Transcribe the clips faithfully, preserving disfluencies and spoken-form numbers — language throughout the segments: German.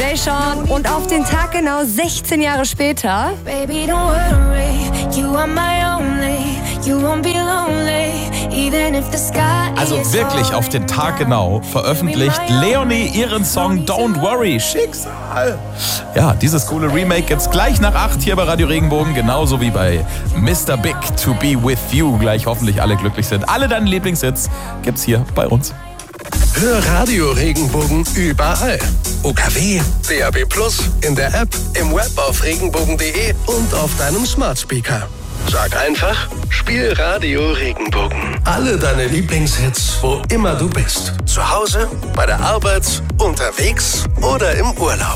Jay Sean und auf den Tag genau sechzehn Jahre später. Baby, don't worry, you are my only, you won't be lonely, even if the sky. Also wirklich auf den Tag genau veröffentlicht Leonie ihren Song Don't Worry, Schicksal. Ja, dieses coole Remake gibt's gleich nach acht hier bei Radio Regenbogen, genauso wie bei Mister Big To Be With You. Gleich hoffentlich alle glücklich sind. Alle deine Lieblingshits gibt's hier bei uns. Hör Radio Regenbogen überall. O K W, D A B plus, in der App, im Web auf regenbogen punkt de und auf deinem Smart Speaker. Sag einfach, spiel Radio Regenbogen. Alle deine Lieblingshits, wo immer du bist. Zu Hause, bei der Arbeit, unterwegs oder im Urlaub.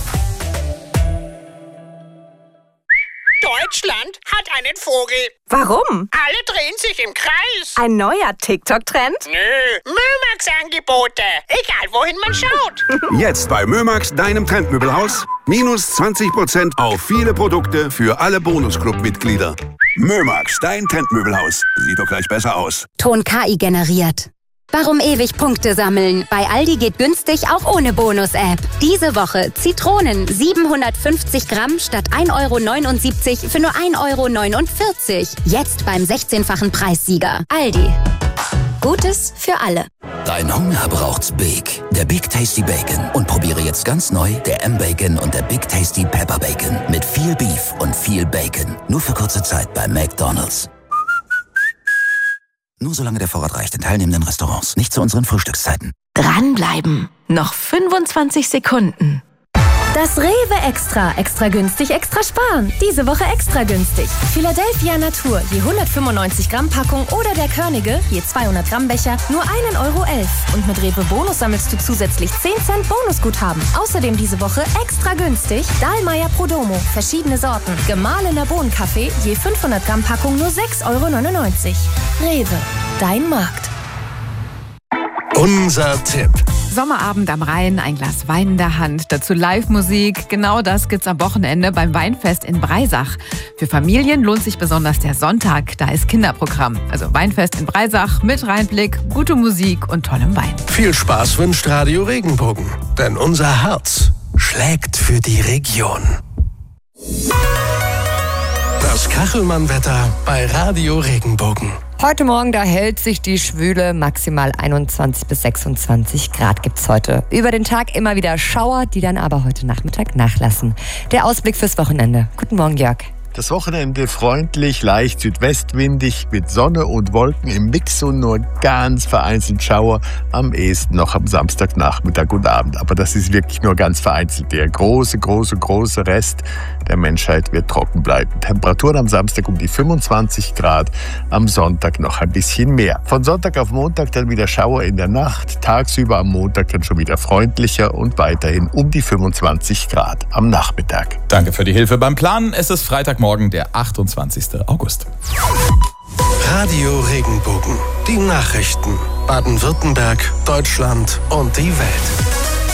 Deutschland hat einen Vogel. Warum? Alle drehen sich im Kreis. Ein neuer TikTok-Trend? Nö, Mömax-Angebote. Egal, wohin man schaut. Jetzt bei Mömax, deinem Trendmöbelhaus. Minus zwanzig Prozent auf viele Produkte für alle Bonusclub-Mitglieder. Mömax, dein Trendmöbelhaus. Sieht doch gleich besser aus. Ton K I generiert. Warum ewig Punkte sammeln? Bei Aldi geht günstig auch ohne Bonus-App. Diese Woche Zitronen siebenhundertfünfzig Gramm statt ein Euro neunundsiebzig für nur ein Euro neunundvierzig. Jetzt beim sechzehnfachen Preissieger. Aldi. Gutes für alle. Dein Hunger braucht's Big. Der Big Tasty Bacon. Und probiere jetzt ganz neu der M-Bacon und der Big Tasty Pepper Bacon. Mit viel Beef und viel Bacon. Nur für kurze Zeit bei McDonald's. Nur solange der Vorrat reicht in teilnehmenden Restaurants. Nicht zu unseren Frühstückszeiten. Dranbleiben. Noch fünfundzwanzig Sekunden. Das Rewe Extra. Extra günstig, extra sparen. Diese Woche extra günstig. Philadelphia Natur, je hundertfünfundneunzig Gramm Packung oder der Körnige, je zweihundert Gramm Becher, nur ein Euro elf. Und mit Rewe Bonus sammelst du zusätzlich zehn Cent Bonusguthaben. Außerdem diese Woche extra günstig Dahlmeier Prodomo, verschiedene Sorten. Gemahlener Bohnenkaffee, je fünfhundert Gramm Packung nur sechs Euro neunundneunzig. Rewe, dein Markt. Unser Tipp. Sommerabend am Rhein, ein Glas Wein in der Hand, dazu Live-Musik. Genau das gibt's am Wochenende beim Weinfest in Breisach. Für Familien lohnt sich besonders der Sonntag, da ist Kinderprogramm. Also Weinfest in Breisach mit Rheinblick, gute Musik und tollem Wein. Viel Spaß wünscht Radio Regenbogen, denn unser Herz schlägt für die Region. Das Kachelmann-Wetter bei Radio Regenbogen. Heute Morgen, da hält sich die Schwüle, maximal einundzwanzig bis sechsundzwanzig Grad gibt's heute. Über den Tag immer wieder Schauer, die dann aber heute Nachmittag nachlassen. Der Ausblick fürs Wochenende. Guten Morgen, Jörg. Das Wochenende freundlich, leicht südwestwindig mit Sonne und Wolken im Mix und nur ganz vereinzelt Schauer. Am ehesten noch am Samstagnachmittag und Abend. Aber das ist wirklich nur ganz vereinzelt. Der große, große, große Rest der Menschheit wird trocken bleiben. Temperaturen am Samstag um die fünfundzwanzig Grad, am Sonntag noch ein bisschen mehr. Von Sonntag auf Montag dann wieder Schauer in der Nacht. Tagsüber am Montag dann schon wieder freundlicher und weiterhin um die fünfundzwanzig Grad am Nachmittag. Danke für die Hilfe beim Planen. Es ist Freitagmorgen, der achtundzwanzigster August. Radio Regenbogen. Die Nachrichten. Baden-Württemberg, Deutschland und die Welt.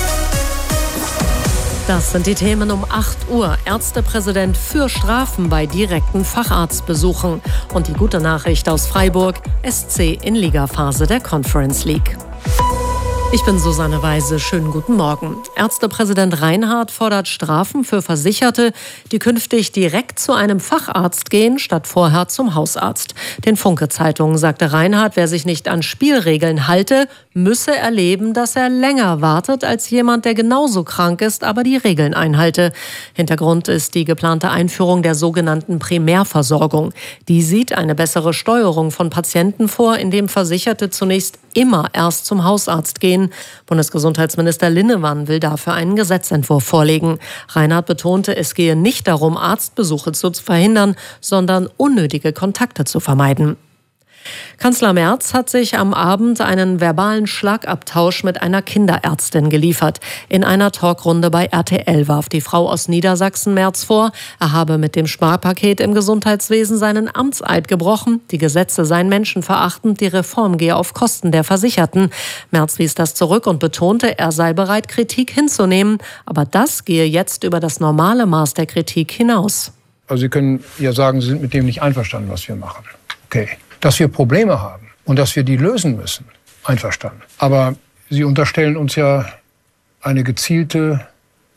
Das sind die Themen um acht Uhr. Ärztepräsident für Strafen bei direkten Facharztbesuchen. Und die gute Nachricht aus Freiburg, S C in Ligaphase der Conference League. Ich bin Susanne Weise. Schönen guten Morgen. Ärztepräsident Reinhardt fordert Strafen für Versicherte, die künftig direkt zu einem Facharzt gehen, statt vorher zum Hausarzt. Den Funke-Zeitungen sagte Reinhardt, wer sich nicht an Spielregeln halte, müsse erleben, dass er länger wartet als jemand, der genauso krank ist, aber die Regeln einhalte. Hintergrund ist die geplante Einführung der sogenannten Primärversorgung. Die sieht eine bessere Steuerung von Patienten vor, indem Versicherte zunächst immer erst zum Hausarzt gehen. Bundesgesundheitsminister Linnemann will dafür einen Gesetzentwurf vorlegen. Reinhardt betonte, es gehe nicht darum, Arztbesuche zu verhindern, sondern unnötige Kontakte zu vermeiden. Kanzler Merz hat sich am Abend einen verbalen Schlagabtausch mit einer Kinderärztin geliefert. In einer Talkrunde bei R T L warf die Frau aus Niedersachsen Merz vor, er habe mit dem Sparpaket im Gesundheitswesen seinen Amtseid gebrochen, die Gesetze seien menschenverachtend, die Reform gehe auf Kosten der Versicherten. Merz wies das zurück und betonte, er sei bereit, Kritik hinzunehmen, aber das gehe jetzt über das normale Maß der Kritik hinaus. Also Sie können ja sagen, Sie sind mit dem nicht einverstanden, was wir machen. Okay. Dass wir Probleme haben und dass wir die lösen müssen, einverstanden. Aber Sie unterstellen uns ja eine gezielte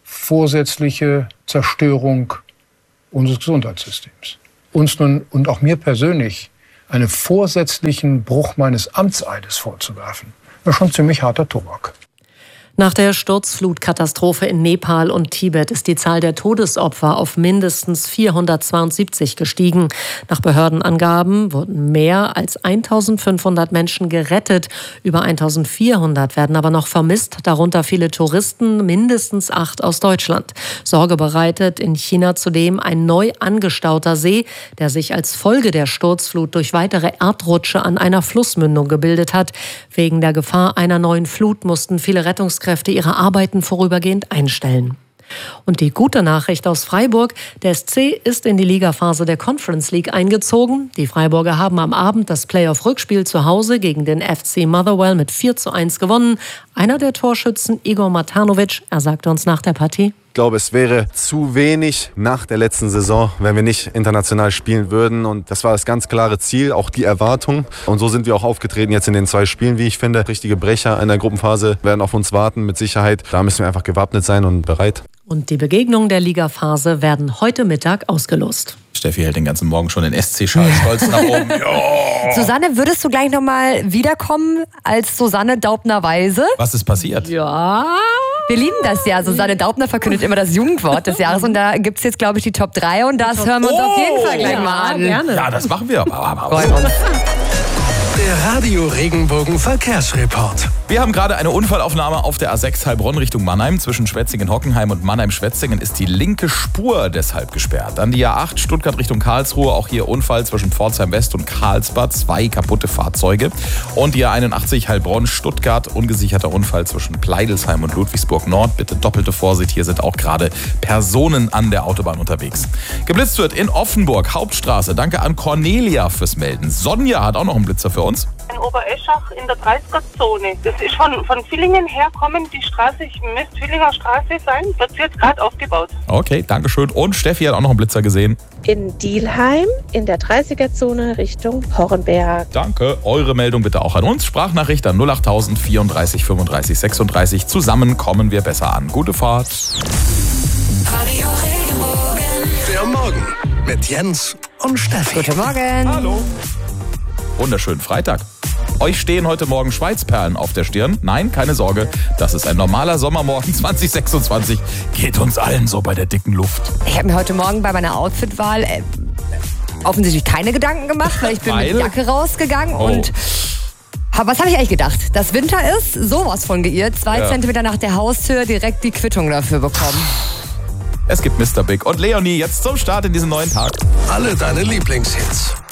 vorsätzliche Zerstörung unseres Gesundheitssystems. Uns nun und auch mir persönlich einen vorsätzlichen Bruch meines Amtseides vorzuwerfen, ist schon ziemlich harter Tobak. Nach der Sturzflutkatastrophe in Nepal und Tibet ist die Zahl der Todesopfer auf mindestens vierhundertzweiundsiebzig gestiegen. Nach Behördenangaben wurden mehr als eintausendfünfhundert Menschen gerettet. Über eintausendvierhundert werden aber noch vermisst, darunter viele Touristen, mindestens acht aus Deutschland. Sorge bereitet in China zudem ein neu angestauter See, der sich als Folge der Sturzflut durch weitere Erdrutsche an einer Flussmündung gebildet hat. Wegen der Gefahr einer neuen Flut mussten viele Rettungskräfte ihre Arbeiten vorübergehend einstellen. Und die gute Nachricht aus Freiburg: Der S C ist in die Ligaphase der Conference League eingezogen. Die Freiburger haben am Abend das Playoff-Rückspiel zu Hause gegen den F C Motherwell mit vier zu eins gewonnen. Einer der Torschützen, Igor Matanovic, er sagte uns nach der Partie: Ich glaube, es wäre zu wenig nach der letzten Saison, wenn wir nicht international spielen würden. Und das war das ganz klare Ziel, auch die Erwartung. Und so sind wir auch aufgetreten jetzt in den zwei Spielen, wie ich finde. Richtige Brecher in der Gruppenphase werden auf uns warten, mit Sicherheit. Da müssen wir einfach gewappnet sein und bereit. Und die Begegnungen der Ligaphase werden heute Mittag ausgelost. Steffi hält den ganzen Morgen schon den S C-Schal stolz nach oben. Ja. Susanne, würdest du gleich nochmal wiederkommen als Susanne Daubner-Weise? Was ist passiert? Ja. Wir lieben das ja. Susanne Daubner verkündet immer das Jugendwort des Jahres. Und da gibt es jetzt, glaube ich, die Top drei. Und das hören wir uns oh, auf jeden Fall gleich ja, mal an. Gerne. Ja, das machen wir. Freuen uns. Der Radio Regenbogen Verkehrsreport. Wir haben gerade eine Unfallaufnahme auf der A sechs Heilbronn Richtung Mannheim. Zwischen Schwetzingen-Hockenheim und Mannheim-Schwetzingen ist die linke Spur deshalb gesperrt. Dann die A acht Stuttgart Richtung Karlsruhe. Auch hier Unfall zwischen Pforzheim West und Karlsbad. Zwei kaputte Fahrzeuge. Und die A einundachtzig Heilbronn-Stuttgart. Ungesicherter Unfall zwischen Pleidelsheim und Ludwigsburg Nord. Bitte doppelte Vorsicht. Hier sind auch gerade Personen an der Autobahn unterwegs. Geblitzt wird in Offenburg, Hauptstraße. Danke an Cornelia fürs Melden. Sonja hat auch noch einen Blitzer für uns. In Obereschach in der dreißiger-Zone. Das ist von, von Villingen herkommen, die Straße, ich müsste Villinger Straße sein, wird jetzt gerade aufgebaut. Okay, danke schön. Und Steffi hat auch noch einen Blitzer gesehen. In Dielheim in der dreißiger-Zone Richtung Hornberg. Danke. Eure Meldung bitte auch an uns. Sprachnachricht an null achttausend vierunddreißig fünfunddreißig sechsunddreißig. Zusammen kommen wir besser an. Gute Fahrt. Radio Regenbogen. Der Morgen mit Jens und Steffi. Guten Morgen. Hallo. Wunderschönen Freitag. Euch stehen heute Morgen Schweizperlen auf der Stirn. Nein, keine Sorge, das ist ein normaler Sommermorgen zwanzig sechsundzwanzig. Geht uns allen so bei der dicken Luft. Ich habe mir heute Morgen bei meiner Outfitwahl äh, offensichtlich keine Gedanken gemacht, weil ich bin weil? mit Jacke rausgegangen oh. und hab, was habe ich eigentlich gedacht? Dass Winter ist, sowas von geirrt. Zwei ja. Zentimeter nach der Haustür direkt die Quittung dafür bekommen. Es gibt Mister Big und Leonie jetzt zum Start in diesen neuen Tag. Alle deine Lieblingshits.